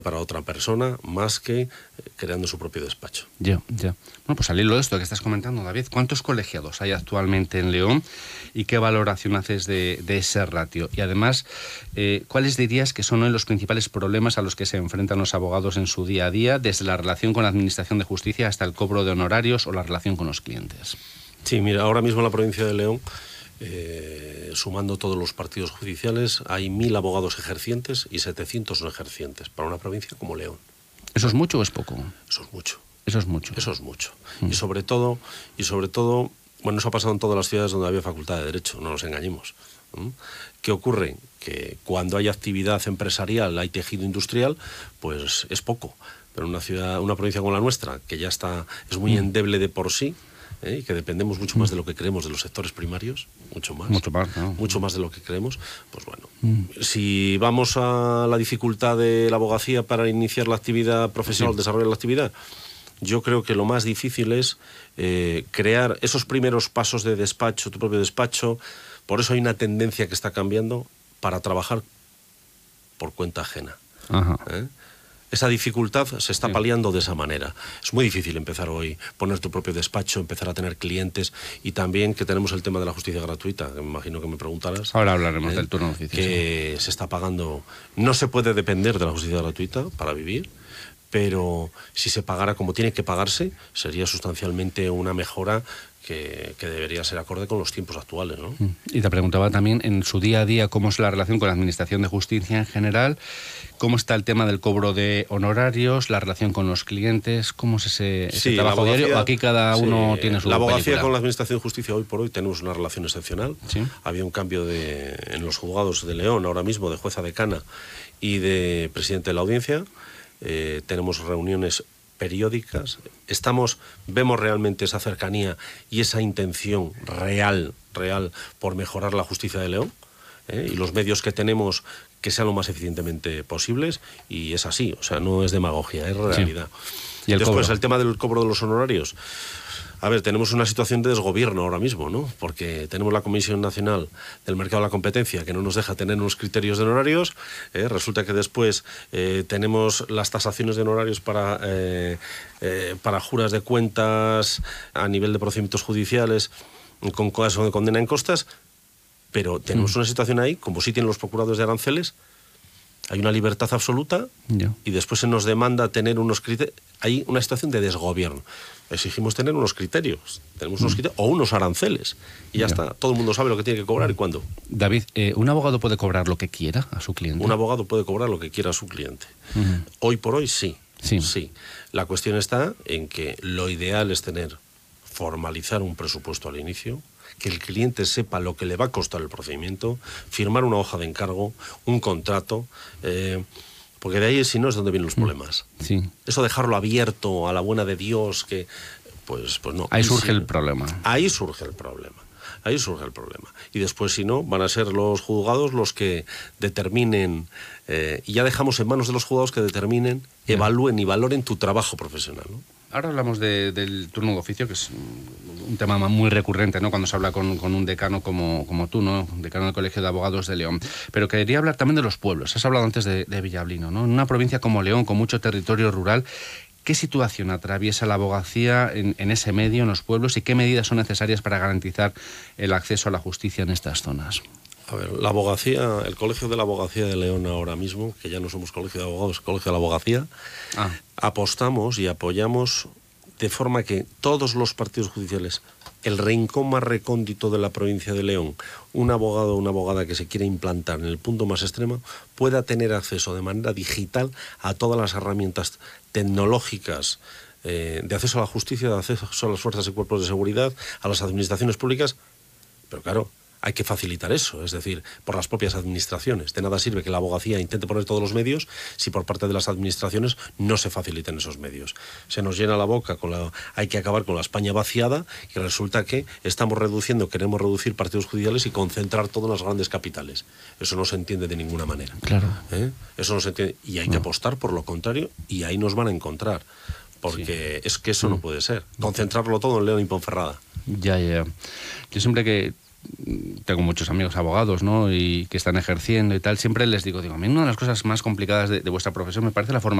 para otra persona más que creando su propio despacho. Ya. Bueno, pues al hilo de esto que estás comentando, David, ¿cuántos colegiados hay actualmente en León y qué valoración haces de ese ratio? Y además, ¿cuáles dirías que son hoy los principales problemas a los que se enfrentan los abogados en su día a día, desde la relación con la Administración de Justicia hasta el cobro de honorarios o la relación con los clientes? Sí, mira, ahora mismo en la provincia de León, sumando todos los partidos judiciales, hay 1.000 abogados ejercientes y 700 no ejercientes, para una provincia como León. ¿Eso es mucho o es poco? Eso es mucho. Eso es mucho. Eso es mucho. Y sobre todo, bueno, eso ha pasado en todas las ciudades donde había facultad de Derecho, no nos engañemos. ¿Qué ocurre? Que cuando hay actividad empresarial, hay tejido industrial, pues es poco. Pero una provincia como la nuestra, que ya es muy endeble de por sí, y que dependemos mucho más de lo que creemos de los sectores primarios, mucho más, ¿no? Mucho más de lo que creemos, pues bueno, si vamos a la dificultad de la abogacía para iniciar la actividad profesional, desarrollar la actividad, yo creo que lo más difícil es crear esos primeros pasos de despacho, tu propio despacho. Por eso hay una tendencia que está cambiando para trabajar por cuenta ajena. Ajá. Esa dificultad se está paliando de esa manera. Es muy difícil empezar hoy, poner tu propio despacho, empezar a tener clientes, y también que tenemos el tema de la justicia gratuita, que me imagino que me preguntarás. Ahora hablaremos del turno de oficio. Que se está pagando. No se puede depender de la justicia gratuita para vivir, pero si se pagara como tiene que pagarse, sería sustancialmente una mejora que debería ser acorde con los tiempos actuales, ¿no? Y te preguntaba también en su día a día cómo es la relación con la Administración de Justicia en general, cómo está el tema del cobro de honorarios, la relación con los clientes, cómo es ese trabajo diario. Aquí cada uno tiene su La abogacía película. con la Administración de Justicia hoy por hoy tenemos una relación excepcional. ¿Sí? Había un cambio en los juzgados de León ahora mismo, de jueza decana y de presidente de la audiencia. Tenemos reuniones periódicas, vemos realmente esa cercanía y esa intención real por mejorar la justicia de León, y los medios que tenemos que sean lo más eficientemente posibles, y es así, o sea, no es demagogia, es realidad. Sí. ¿Y después el tema del cobro de los honorarios? A ver, tenemos una situación de desgobierno ahora mismo, ¿no? Porque tenemos la Comisión Nacional del Mercado de la Competencia que no nos deja tener unos criterios de honorarios. Resulta que después tenemos las tasaciones de honorarios para juras de cuentas a nivel de procedimientos judiciales con caso de condena en costas, pero tenemos una situación ahí, como sí tienen los procuradores de aranceles, hay una libertad absoluta y después se nos demanda tener unos criterios. Hay una situación de desgobierno. Exigimos tener unos criterios. Tenemos unos criterios o unos aranceles. Y ya está. Todo el mundo sabe lo que tiene que cobrar y cuándo. David, ¿un abogado puede cobrar lo que quiera a su cliente? Un abogado puede cobrar lo que quiera a su cliente. Hoy por hoy sí. La cuestión está en que lo ideal es formalizar un presupuesto al inicio, que el cliente sepa lo que le va a costar el procedimiento, firmar una hoja de encargo, un contrato, porque de ahí, si no, es donde vienen los problemas. Sí. Eso dejarlo abierto a la buena de Dios, que pues no. Ahí surge el problema. Ahí surge el problema. Y después, si no, van a ser los juzgados los que determinen, y ya dejamos en manos de los juzgados que determinen, evalúen y valoren tu trabajo profesional, ¿no? Ahora hablamos del turno de oficio, que es un tema muy recurrente, ¿no?, cuando se habla con un decano como tú, ¿no?, decano del Colegio de Abogados de León. Pero quería hablar también de los pueblos. Has hablado antes de Villablino, ¿no? En una provincia como León, con mucho territorio rural, ¿qué situación atraviesa la abogacía en ese medio, en los pueblos, y qué medidas son necesarias para garantizar el acceso a la justicia en estas zonas? A ver, la abogacía, el Colegio de la Abogacía de León ahora mismo, que ya no somos Colegio de Abogados, Colegio de la Abogacía, apostamos y apoyamos de forma que todos los partidos judiciales, el rincón más recóndito de la provincia de León, un abogado o una abogada que se quiera implantar en el punto más extremo, pueda tener acceso de manera digital a todas las herramientas tecnológicas de acceso a la justicia, de acceso a las fuerzas y cuerpos de seguridad, a las administraciones públicas, pero claro, hay que facilitar eso, es decir, por las propias administraciones. De nada sirve que la abogacía intente poner todos los medios si por parte de las administraciones no se facilitan esos medios. Se nos llena la boca hay que acabar con la España vaciada, y resulta que queremos reducir partidos judiciales y concentrar todo en las grandes capitales. Eso no se entiende de ninguna manera. Claro. Eso no se entiende, y hay que apostar por lo contrario, y ahí nos van a encontrar. Porque es que eso no puede ser. Concentrarlo todo en León y Ponferrada. Ya. Yo siempre que tengo muchos amigos abogados, ¿no? Y que están ejerciendo y tal, siempre les digo, a mí una de las cosas más complicadas de vuestra profesión me parece la formación